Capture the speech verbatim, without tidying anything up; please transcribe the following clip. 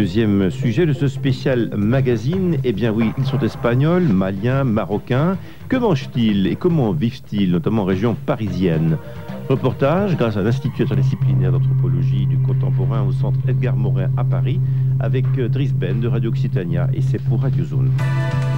deuxième sujet de ce spécial magazine. Eh bien oui, ils sont espagnols, maliens, marocains. Que mangent-ils et comment vivent-ils, notamment en région parisienne? Reportage grâce à l'Institut interdisciplinaire d'anthropologie du contemporain au centre Edgar Morin à Paris avec Driss Ben de Radio Occitania, et c'est pour Radio Zone.